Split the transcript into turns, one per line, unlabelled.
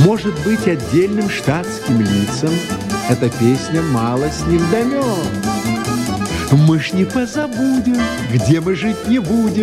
может быть, отдельным штатским лицам эта песня мало с ним дает. Мы ж не позабудем, где мы жить не будем.